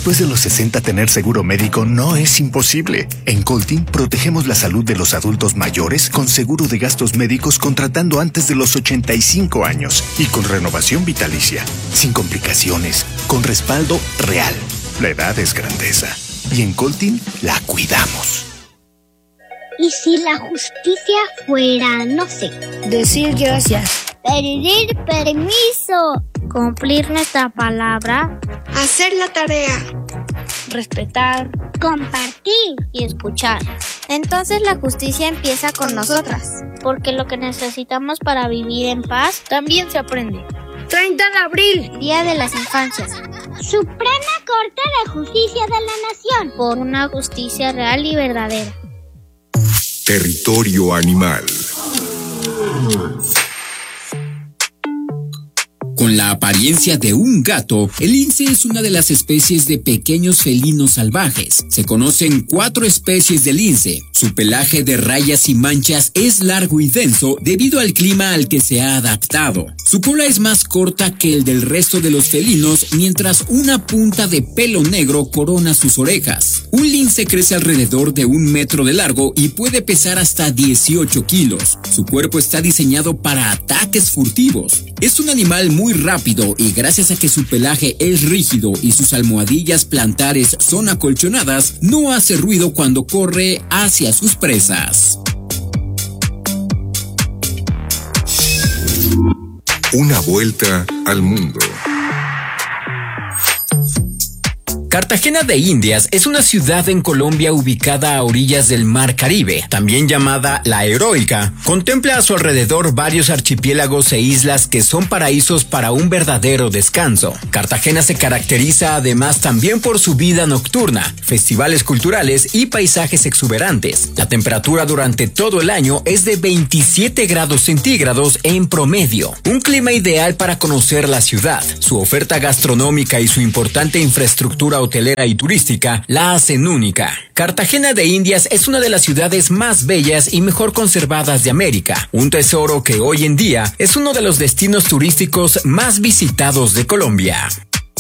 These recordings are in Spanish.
Después de los 60, tener seguro médico no es imposible. En Coltin protegemos la salud de los adultos mayores con seguro de gastos médicos contratando antes de los 85 años y con renovación vitalicia, sin complicaciones, con respaldo real. La edad es grandeza y en Coltin la cuidamos. ¿Y si la justicia fuera, no sé, decir gracias, pedir permiso, cumplir nuestra palabra, hacer la tarea, respetar, compartir y escuchar? Entonces la justicia empieza con nosotras, porque lo que necesitamos para vivir en paz también se aprende. 30 de abril, Día de las Infancias. Suprema Corte de Justicia de la Nación. Por una justicia real y verdadera. Territorio animal. Con la apariencia de un gato, el lince es una de las especies de pequeños felinos salvajes. Se conocen 4 especies de lince. Su pelaje de rayas y manchas es largo y denso debido al clima al que se ha adaptado. Su cola es más corta que el del resto de los felinos, mientras una punta de pelo negro corona sus orejas. Un lince crece alrededor de 1 metro de largo y puede pesar hasta 18 kilos. Su cuerpo está diseñado para ataques furtivos. Es un animal muy rápido y gracias a que su pelaje es rígido y sus almohadillas plantares son acolchonadas, no hace ruido cuando corre hacia sus presas. Una vuelta al mundo. Cartagena de Indias es una ciudad en Colombia ubicada a orillas del Mar Caribe, también llamada La Heroica. Contempla a su alrededor varios archipiélagos e islas que son paraísos para un verdadero descanso. Cartagena se caracteriza además también por su vida nocturna, festivales culturales y paisajes exuberantes. La temperatura durante todo el año es de 27 grados centígrados en promedio. Un clima ideal para conocer la ciudad. Su oferta gastronómica y su importante infraestructura hotelera y turística la hacen única. Cartagena de Indias es una de las ciudades más bellas y mejor conservadas de América, un tesoro que hoy en día es uno de los destinos turísticos más visitados de Colombia.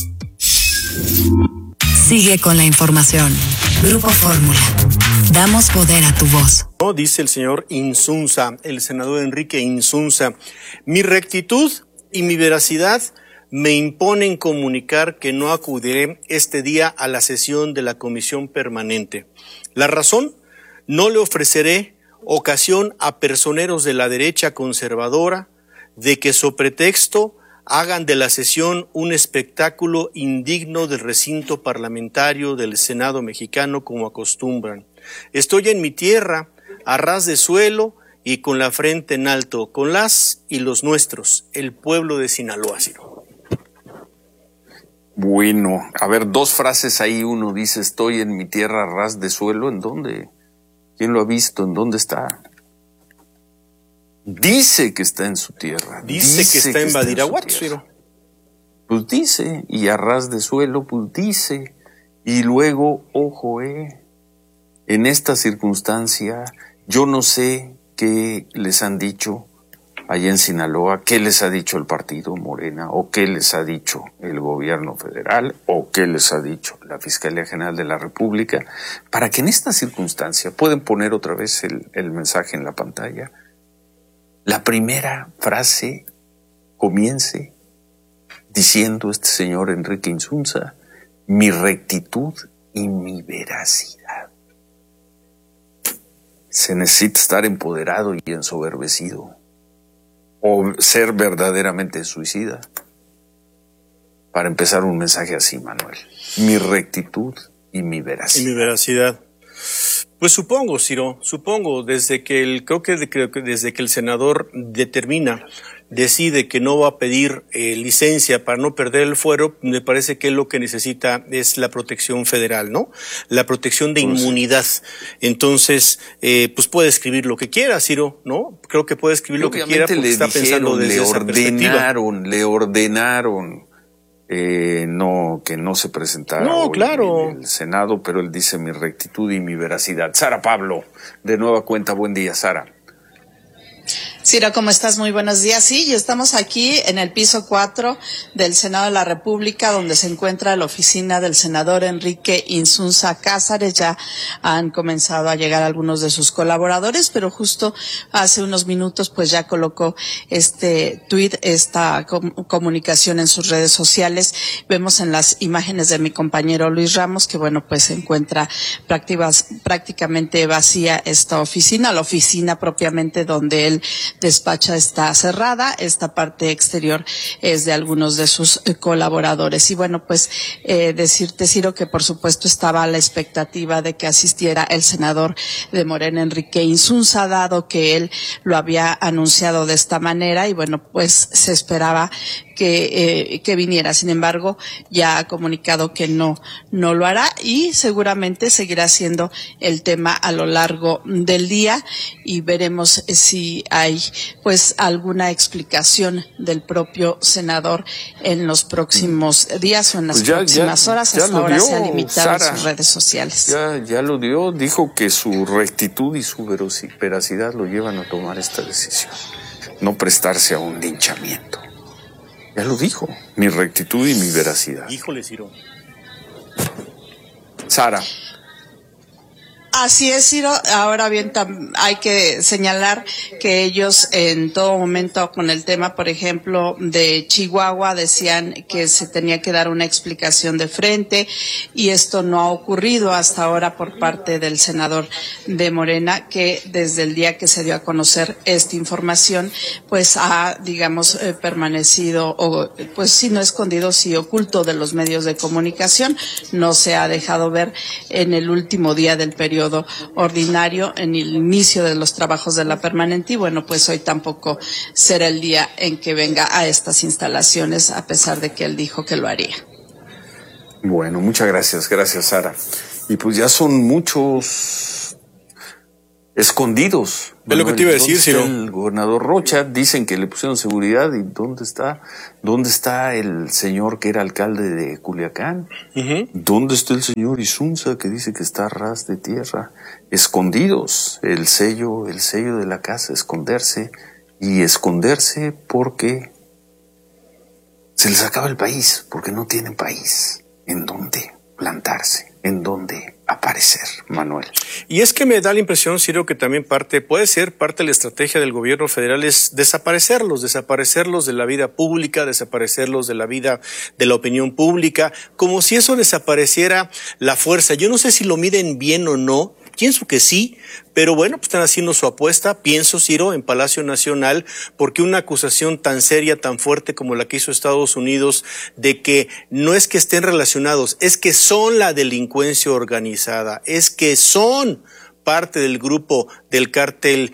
Sigue con la información. Grupo Fórmula. Damos poder a tu voz. Dice el señor Insunza, el senador Enrique Insunza: mi rectitud y mi veracidad me imponen comunicar que no acudiré este día a la sesión de la comisión permanente. La razón: no le ofreceré ocasión a personeros de la derecha conservadora de que, so pretexto, hagan de la sesión un espectáculo indigno del recinto parlamentario del Senado mexicano como acostumbran. Estoy en mi tierra, a ras de suelo y con la frente en alto, con las y los nuestros, el pueblo de Sinaloa, Ciro. Bueno, a ver, 2 frases ahí. Uno dice: estoy en mi tierra, a ras de suelo. ¿En dónde? ¿Quién lo ha visto? ¿En dónde está? Dice que está en su tierra. Dice que está en Badiraguato, Ciro. Pues dice, y a ras de suelo, pues dice. Y luego, ojo, en esta circunstancia, yo no sé qué les han dicho allá en Sinaloa, qué les ha dicho el partido Morena, o qué les ha dicho el gobierno federal, o qué les ha dicho la Fiscalía General de la República, para que en esta circunstancia, pueden poner otra vez el mensaje en la pantalla, la primera frase comience diciendo este señor Enrique Insunza: mi rectitud y mi veracidad. Se necesita estar empoderado y ensoberbecido, o ser verdaderamente suicida, para empezar un mensaje así, Manuel. Mi rectitud y mi veracidad. Y mi veracidad. Pues supongo, Ciro, desde que creo que desde que el senador decide que no va a pedir licencia para no perder el fuero, me parece que lo que necesita es la protección federal, ¿no? La protección de inmunidad. Entonces, pues puede escribir lo que quiera, Ciro, ¿no? Creo que puede escribir lo que quiera porque está pensando desde esa perspectiva. Le ordenaron que no se presentara en el Senado, pero él dice: mi rectitud y mi veracidad. Sara Pablo, de nueva cuenta, buen día, Sara. Ciro, ¿cómo estás? Muy buenos días. Sí, y estamos aquí en el piso 4 del Senado de la República, donde se encuentra la oficina del senador Enrique Insunza Cázares. Ya han comenzado a llegar algunos de sus colaboradores, pero justo hace unos minutos pues ya colocó este tuit, esta comunicación en sus redes sociales. Vemos en las imágenes de mi compañero Luis Ramos que bueno, pues se encuentra prácticamente vacía esta oficina. La oficina propiamente donde él despacha está cerrada, esta parte exterior es de algunos de sus colaboradores. Y bueno, pues decirte, Ciro, que por supuesto estaba a la expectativa de que asistiera el senador de Morena, Enrique Insunza, dado que él lo había anunciado de esta manera, y bueno, pues se esperaba que viniera. Sin embargo, ya ha comunicado que no lo hará, y seguramente seguirá siendo el tema a lo largo del día, y veremos si hay pues alguna explicación del propio senador en los próximos días o en las próximas horas. Hasta ahora se ha limitado en sus redes sociales. Ya lo dio, dijo que su rectitud y su veracidad lo llevan a tomar esta decisión, no prestarse a un linchamiento. Ya lo dijo, mi rectitud y mi veracidad. Híjole, Ciro. Sara. Así es, Ciro. Ahora bien, hay que señalar que ellos en todo momento con el tema, por ejemplo, de Chihuahua, decían que se tenía que dar una explicación de frente, y esto no ha ocurrido hasta ahora por parte del senador de Morena, que desde el día que se dio a conocer esta información, pues ha, digamos, permanecido, o pues sí, no escondido, sí oculto de los medios de comunicación. No se ha dejado ver en el último día del periodo ordinario, en el inicio de los trabajos de la permanente, y bueno, pues hoy tampoco será el día en que venga a estas instalaciones, a pesar de que él dijo que lo haría. Bueno, muchas gracias, Sara. Y pues ya son muchos escondidos. Es lo que te iba a decir, Ciro. El gobernador Rocha, dicen que le pusieron seguridad, y ¿dónde está el señor que era alcalde de Culiacán? Uh-huh. ¿Dónde está el señor Insunza, que dice que está a ras de tierra? Escondidos, el sello de la casa, esconderse porque se les acaba el país, porque no tienen país en donde plantarse, en donde aparecer, Manuel. Y es que me da la impresión, Ciro, que también puede ser parte de la estrategia del gobierno federal es desaparecerlos de la vida pública, desaparecerlos de la vida de la opinión pública, como si eso desapareciera la fuerza. Yo no sé si lo miden bien o no, pienso que sí, pero bueno, pues están haciendo su apuesta, pienso, Ciro, en Palacio Nacional, porque una acusación tan seria, tan fuerte como la que hizo Estados Unidos, de que no es que estén relacionados, es que son la delincuencia organizada, es que son parte del grupo del cártel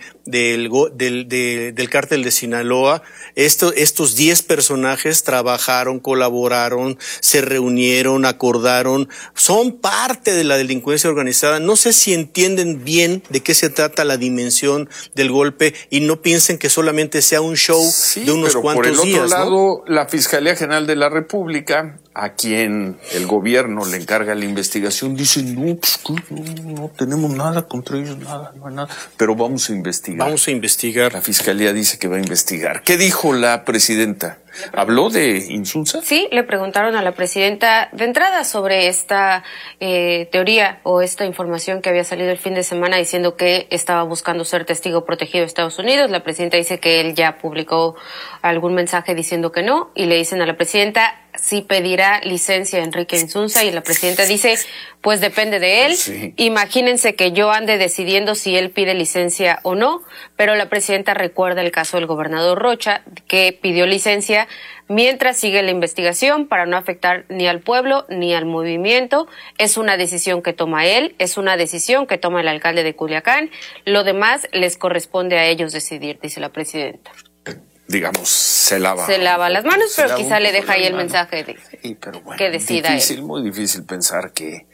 del cártel de Sinaloa. Estos 10 personajes trabajaron, colaboraron, se reunieron, acordaron, son parte de la delincuencia organizada. No sé si entienden bien de qué se trata la dimensión del golpe, y no piensen que solamente sea un show de unos cuantos días. Por el otro lado, ¿no? La Fiscalía General de la República, a quien el gobierno le encarga la investigación, dice, no, pues no tenemos nada contra ellos, no hay nada, pero vamos a investigar. Vamos a investigar. La Fiscalía dice que va a investigar. ¿Qué dijo la presidenta? ¿Habló de Insunza? Sí, le preguntaron a la presidenta de entrada sobre esta teoría o esta información que había salido el fin de semana diciendo que estaba buscando ser testigo protegido de Estados Unidos. La presidenta dice que él ya publicó algún mensaje diciendo que no, y le dicen a la presidenta si pedirá licencia a Enrique Insunza, y la presidenta dice, pues depende de él. Sí. Imagínense que yo ande decidiendo si él pide licencia o no, pero la presidenta recuerda el caso del gobernador Rocha, que pidió licencia mientras sigue la investigación para no afectar ni al pueblo ni al movimiento. Es una decisión que toma él, es una decisión que toma el alcalde de Culiacán. Lo demás les corresponde a ellos decidir, dice la presidenta. Digamos, se lava las manos, pero quizá le deja ahí el mensaje de pero bueno, que decida él. Muy difícil pensar que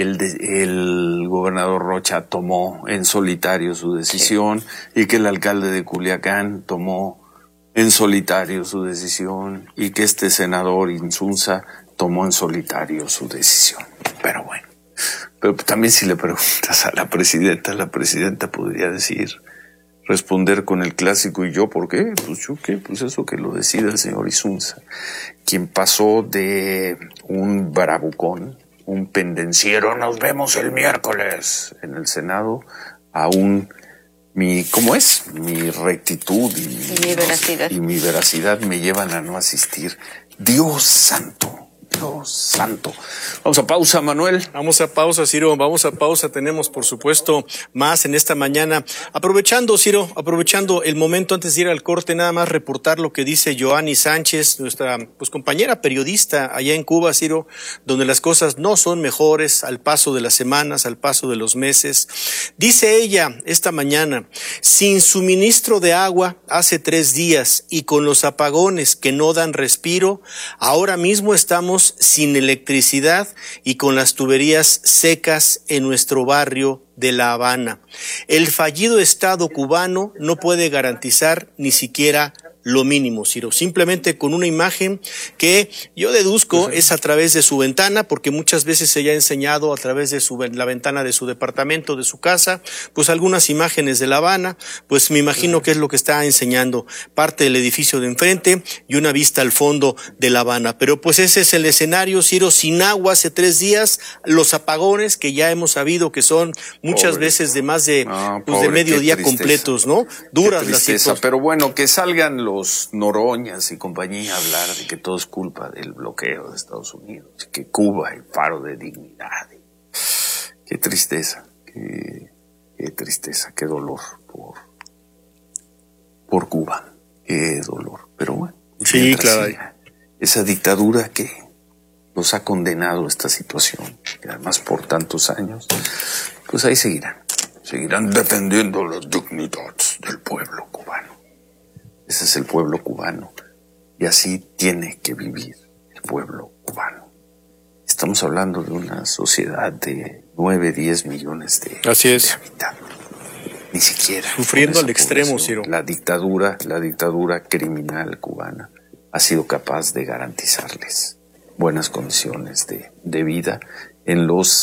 el gobernador Rocha tomó en solitario su decisión, sí, y que el alcalde de Culiacán tomó en solitario su decisión, y que este senador Insunza tomó en solitario su decisión. Pero bueno, pero también si le preguntas a la presidenta podría decir, responder con el clásico, ¿y yo por qué? Pues yo qué, pues eso que lo decida el señor Insunza, quien pasó de un bravucón, un pendenciero, nos vemos el miércoles en el Senado, a ¿cómo es? Mi rectitud y mi veracidad me llevan a no asistir. Dios santo. Dios santo. Vamos a pausa, Manuel. Vamos a pausa, Ciro. Vamos a pausa. Tenemos, por supuesto, más en esta mañana. Aprovechando, Ciro, el momento antes de ir al corte, nada más reportar lo que dice Joanny Sánchez, nuestra compañera periodista allá en Cuba, Ciro, donde las cosas no son mejores al paso de las semanas, al paso de los meses. Dice ella esta mañana, sin suministro de agua hace 3 días y con los apagones que no dan respiro, ahora mismo estamos sin electricidad y con las tuberías secas en nuestro barrio de La Habana. El fallido Estado cubano no puede garantizar ni siquiera lo mínimo, Ciro, simplemente con una imagen que yo deduzco es a través de su ventana, porque muchas veces ella ha enseñado a través de la ventana de su departamento, de su casa, pues algunas imágenes de La Habana, pues me imagino que es lo que está enseñando, parte del edificio de enfrente y una vista al fondo de La Habana. Pero pues ese es el escenario, Ciro, sin agua hace 3 días, los apagones que ya hemos sabido que son muchas veces de más de, de medio día completos, ¿no? Duras las situaciones. Pero bueno, que salgan los Noroñas y compañía a hablar de que todo es culpa del bloqueo de Estados Unidos, que Cuba el paro de dignidad. Qué tristeza, qué tristeza, qué dolor por Cuba, qué dolor. Pero bueno, sí, claro. Esa dictadura que los ha condenado a esta situación, y además por tantos años, pues ahí seguirán defendiendo la dignidad del pueblo cubano. Ese es el pueblo cubano y así tiene que vivir el pueblo cubano. Estamos hablando de una sociedad de 9-10 millones de habitantes. Ni siquiera. Sufriendo al extremo, Ciro. La dictadura criminal cubana ha sido capaz de garantizarles buenas condiciones de vida en los